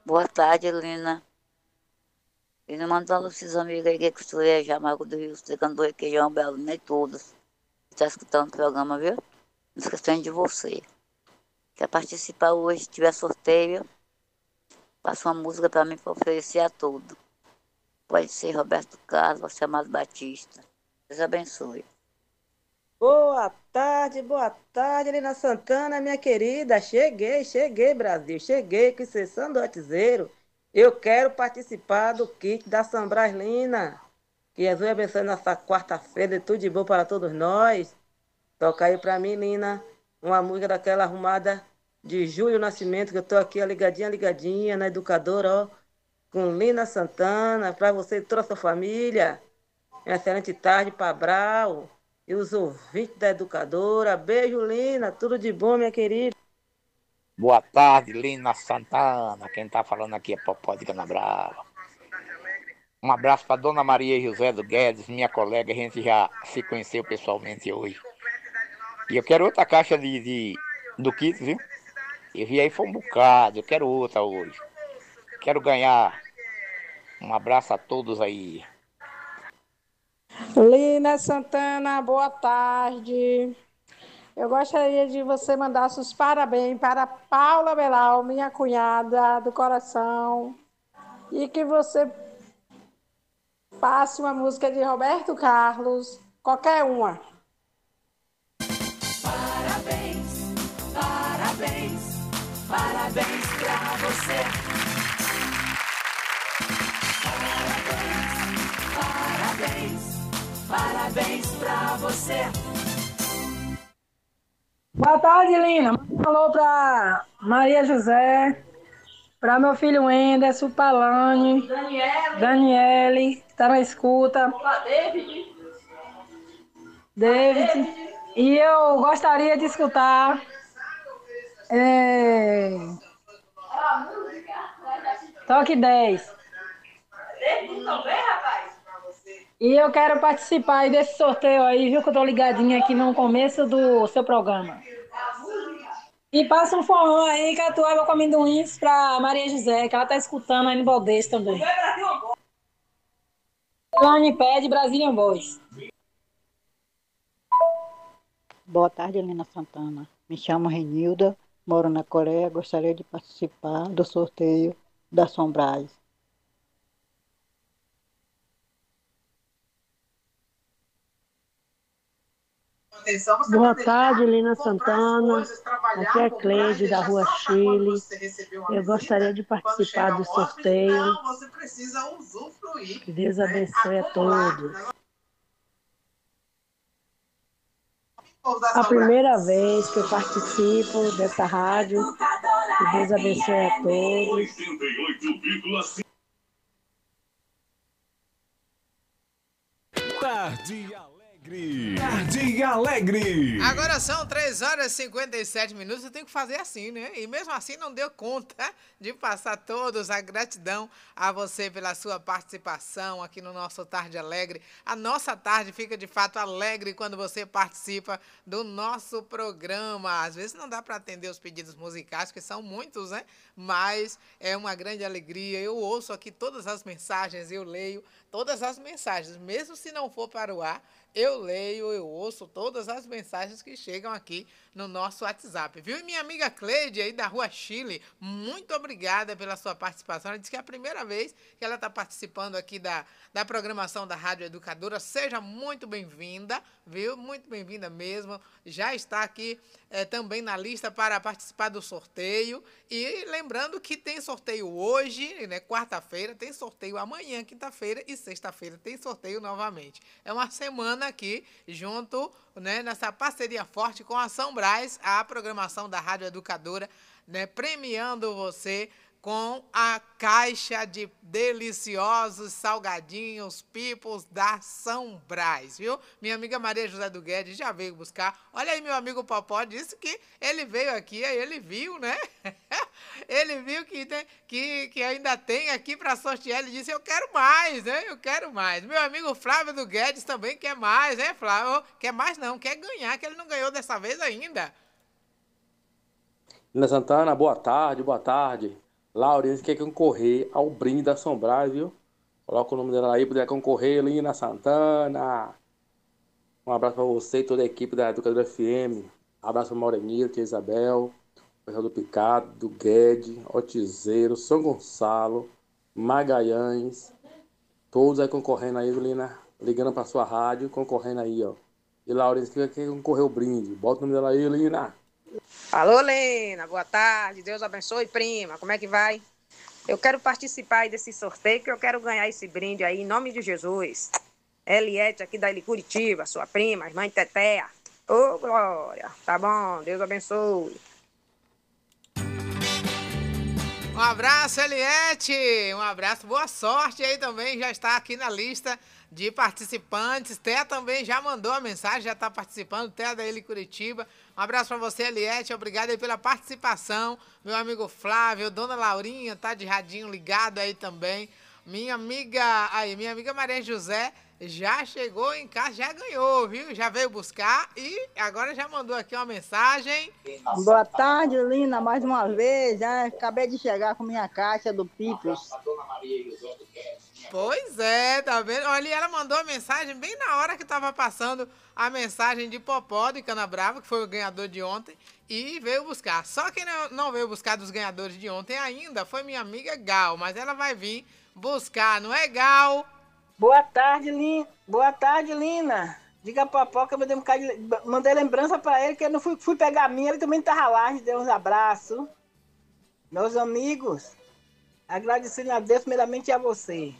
Boa tarde, Lina. Lina, manda uma esses amigos aí que costureira já, Marco do Rio, secando requeijão, belo, nem todos. Está escutando o programa, viu? Não esquecendo de você. Quer participar hoje, se tiver sorteio, passa uma música para mim para oferecer a todos. Pode ser Roberto Carlos ou chamado Batista. Deus abençoe. Boa tarde, Lina Santana, minha querida. Cheguei, Brasil. Cheguei com sessão do Whatzeiro. Eu quero participar do kit da São Brás, Lina. Que Jesus abençoe nessa quarta-feira, de tudo de bom para todos nós. Toca aí pra mim, Lina, uma música daquela arrumada de Júlio Nascimento, que eu tô aqui, ó, ligadinha na educadora, ó, com Lina Santana, pra você e toda a sua família. Uma excelente tarde para Brau e os ouvintes da educadora. Beijo, Lina, tudo de bom, minha querida. Boa tarde, Lina Santana. Quem tá falando aqui é Popó de Canabrava. Um abraço para Dona Maria José do Guedes, minha colega. A gente já se conheceu pessoalmente hoje. E eu quero outra caixa do kit, viu? Eu vi aí foi um bocado. Eu quero outra hoje. Quero ganhar. Um abraço a todos aí. Lina Santana, boa tarde. Eu gostaria de você mandar os parabéns para Paula Belau, minha cunhada do coração, e que você passe uma música de Roberto Carlos, qualquer uma. Parabéns, parabéns, parabéns pra você. Parabéns, parabéns, parabéns pra você. Boa tarde, Lina. Falou para Maria José, para meu filho Enderson, Palane, Daniele, que está na escuta. David. E eu gostaria de escutar Toque 10. E eu quero participar aí desse sorteio aí, viu? Que eu tô ligadinha aqui no começo do seu programa. E passa um forró aí, Catuaba com amendoins pra Maria José, que ela tá escutando aí no Baldez também. Lani pede Brazilian Boys. Boa tarde, Helena Santana. Me chamo Renilda, moro na Coreia. Gostaria de participar do sorteio da São Brás. Boa tarde, Lina Santana. Aqui é Cleide, da Rua Chile. Eu gostaria de participar do sorteio. Que Deus abençoe a todos. A primeira vez que eu participo dessa rádio. Que Deus abençoe a todos. Tarde Alegre. Tarde Alegre. Agora são 3 horas e 57 minutos. Eu tenho que fazer assim, né? E mesmo assim não deu conta de passar todos a gratidão a você pela sua participação aqui no nosso Tarde Alegre. A nossa tarde fica de fato alegre quando você participa do nosso programa. Às vezes não dá para atender os pedidos musicais, que são muitos, né? Mas é uma grande alegria. Eu ouço aqui todas as mensagens, eu leio todas as mensagens, mesmo se não for para o ar. Eu leio, eu ouço todas as mensagens que chegam aqui no nosso WhatsApp, viu? E minha amiga Cleide aí da Rua Chile, muito obrigada pela sua participação. Ela disse que é a primeira vez que ela está participando aqui da programação da Rádio Educadora. Seja muito bem-vinda, viu? Muito bem-vinda mesmo. Já está aqui também na lista para participar do sorteio. E lembrando que tem sorteio hoje, né? Quarta-feira, tem sorteio amanhã, quinta-feira e sexta-feira tem sorteio novamente. É uma semana aqui junto, né, nessa parceria forte com a São Brás, a programação da Rádio Educadora, né, premiando você com a caixa de deliciosos salgadinhos Peoples da São Brás, viu? Minha amiga Maria José do Guedes já veio buscar. Olha aí, meu amigo Popó disse que ele veio aqui, aí ele viu, né? Ele viu que ainda tem aqui para sortear. Ele disse, eu quero mais, né? Eu quero mais. Meu amigo Flávio do Guedes também quer mais, né, Flávio? Quer mais não, quer ganhar, que ele não ganhou dessa vez ainda. Lina Santana, boa tarde, boa tarde. Lauriane quer concorrer ao brinde da Sombra, viu? Coloca o nome dela aí, poder concorrer, Lina Santana. Um abraço para você e toda a equipe da Educadora FM. Um abraço para Morenito, tia Isabel, o pessoal do Picado, do Guedes, Otizeiro, São Gonçalo, Magalhães. Todos aí concorrendo aí, Lina. Ligando para sua rádio, concorrendo aí, ó. E Lauriane quer concorrer ao brinde. Bota o nome dela aí, Lina. Alô, Lena, boa tarde, Deus abençoe, prima, como é que vai? Eu quero participar aí desse sorteio, que eu quero ganhar esse brinde aí, em nome de Jesus. Eliette, aqui da Curitiba, sua prima, irmã de Teteia. Ô, Glória, tá bom, Deus abençoe. Um abraço, Eliette, um abraço, boa sorte aí também, já está aqui na lista de participantes. Té também já mandou a mensagem, já está participando, Té da Curitiba. Um abraço para você, Eliette, obrigado aí pela participação. Meu amigo Flávio, Dona Laurinha, tá de radinho ligado aí também. Minha amiga Maria José já chegou em casa, já ganhou, viu? Já veio buscar e agora já mandou aqui uma mensagem. Boa tarde, Lina, mais uma vez. Já acabei de chegar com minha caixa do Pipos. Pois é, tá vendo? Olha, ela mandou a mensagem bem na hora que tava passando a mensagem de Popó de Canabrava, que foi o ganhador de ontem, e veio buscar. Só quem não veio buscar dos ganhadores de ontem ainda foi minha amiga Gal, mas ela vai vir buscar, não é, Gal? Boa tarde, Lina. Boa tarde, Lina. Diga a Popó que eu mandei lembrança pra ele, que eu não fui pegar a minha, ele também tava lá, deu uns abraços. Meus amigos, agradecendo a Deus, primeiramente a você.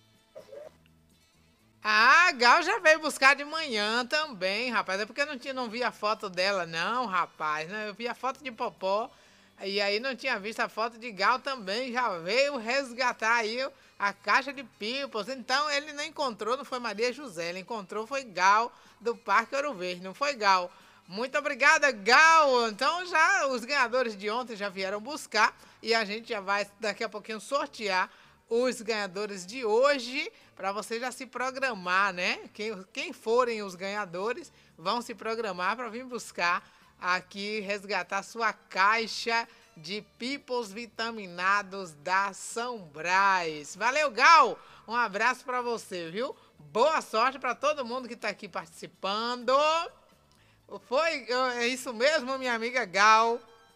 Ah, a Gal já veio buscar de manhã também, rapaz. É porque eu não vi a foto dela, não, rapaz. Né? Eu vi a foto de Popó e aí não tinha visto a foto de Gal também. Já veio resgatar aí a caixa de Peoples. Então ele não encontrou, não foi Maria José. Ele encontrou, foi Gal do Parque Ouro Verde, não foi Gal. Muito obrigada, Gal. Então já os ganhadores de ontem já vieram buscar e a gente já vai daqui a pouquinho sortear os ganhadores de hoje, para você já se programar, né? Quem forem os ganhadores vão se programar para vir buscar aqui, resgatar sua caixa de Peoples vitaminados da São Brás. Valeu, Gal! Um abraço para você, viu? Boa sorte para todo mundo que está aqui participando. É isso mesmo, minha amiga Gal?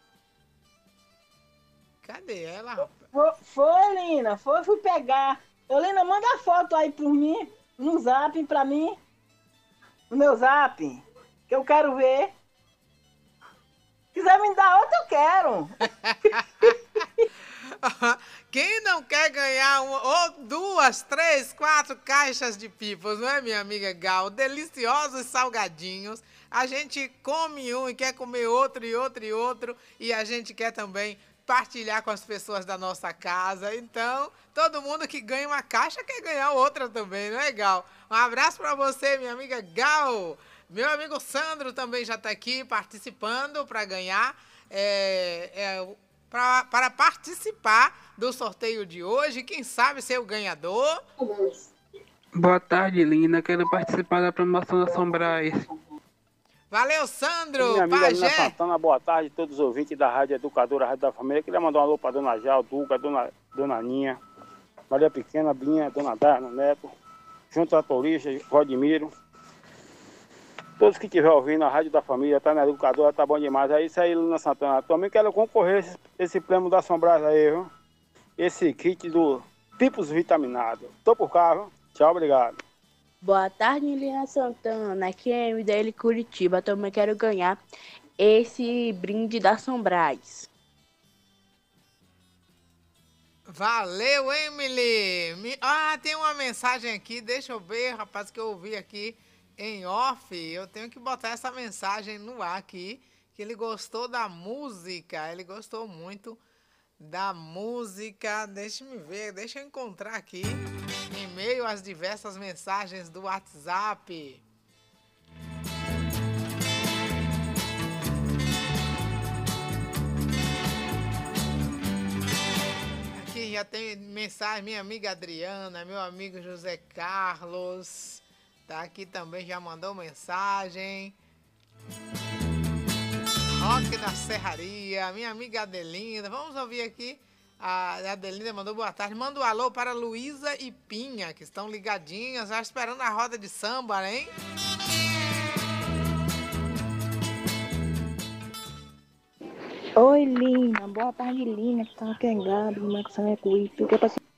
Cadê ela, rapaz? Foi, Lina. Fui pegar. Ô, Lina, manda a foto aí por mim, no zap pra mim. No meu zap, que eu quero ver. Se quiser me dar outra, eu quero. Quem não quer ganhar duas, três, 4 caixas de Peoples, não é, minha amiga Gal? Deliciosos salgadinhos. A gente come um e quer comer outro e outro e outro. E a gente quer também partilhar com as pessoas da nossa casa. Então, todo mundo que ganha uma caixa quer ganhar outra também, não é, Gal? Um abraço para você, minha amiga Gal. Meu amigo Sandro também já está aqui participando para ganhar, para participar do sorteio de hoje. Quem sabe ser o ganhador? Boa tarde, Lina. Quero participar da promoção da São Brás. Valeu, Sandro. Minha amiga Pajé. Lina Santana, boa tarde a todos os ouvintes da Rádio Educadora, Rádio da Família. Queria mandar um alô para Dona Jal, Duca, Dona Ninha, Maria Pequena, Binha, Dona Darna, Neto, João Tratorista, Valdemiro. Todos que estiverem ouvindo a Rádio da Família, tá na Educadora, tá bom demais. É isso aí, Lina Santana. Também quero concorrer esse prêmio da São Brás aí, viu? Esse kit do Peoples vitaminado. Tô por cá, viu? Tchau, obrigado. Boa tarde, Lina Santana. Aqui é a MDL Curitiba. Também quero ganhar esse brinde da São Brás. Valeu, Emily. Tem uma mensagem aqui. Deixa eu ver, rapaz, que eu ouvi aqui em off. Eu tenho que botar essa mensagem no ar aqui, que ele gostou da música. Ele gostou muito da música. Deixa-me ver, deixa eu encontrar aqui em meio às diversas mensagens do WhatsApp. Aqui já tem mensagem, minha amiga Adriana, meu amigo José Carlos, tá aqui também, já mandou mensagem. Rock da Serraria, minha amiga Adelinda. Vamos ouvir aqui A Adelinda mandou boa tarde. Manda um alô para Luísa e Pinha, que estão ligadinhas, já esperando a roda de samba, hein? Oi, Lina. Boa tarde, Lina. Que tá quengado, como é que você é com isso?